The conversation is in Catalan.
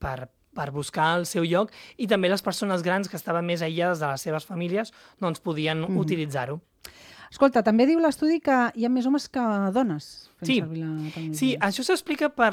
per buscar el seu lloc, i també les persones grans que estaven més aïllades de les seves famílies doncs podien utilitzar-ho. Escolta, també diu l'estudi que hi ha més homes que dones fent Sí. servir la tecnologia. Sí, això s'explica per